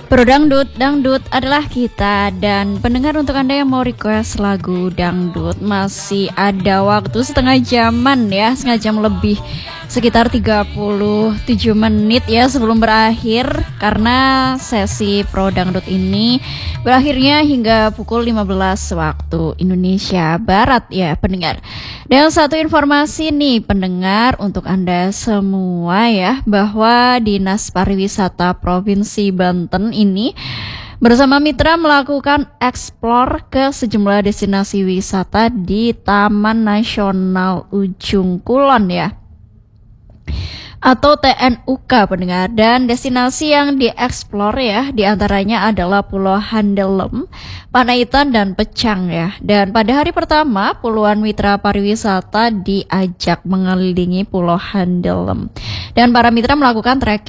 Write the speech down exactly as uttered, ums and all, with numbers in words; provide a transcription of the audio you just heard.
Pro Dangdut, Dangdut adalah kita. Dan pendengar, untuk Anda yang mau request lagu dangdut, masih ada waktu setengah jaman ya, setengah jam lebih, sekitar tiga puluh tujuh menit ya sebelum berakhir. Karena sesi Pro Dangdut ini berakhirnya hingga pukul lima belas waktu Indonesia Barat ya pendengar. Dan satu informasi nih pendengar untuk Anda semua ya, bahwa Dinas Pariwisata Provinsi Banten ini bersama mitra melakukan eksplor ke sejumlah destinasi wisata di Taman Nasional Ujung Kulon ya, atau T N U K pendengar. Dan destinasi yang dieksplor ya diantaranya adalah Pulau Handelem, Panaitan, dan Pecang ya. Dan pada hari pertama puluhan mitra pariwisata diajak mengelilingi Pulau Handelem, dan para mitra melakukan trekking